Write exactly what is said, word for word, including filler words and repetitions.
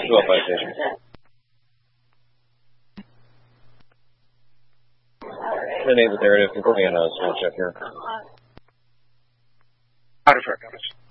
two oh five station. ten eight with narrative, concluding on a switch check here. Out of records.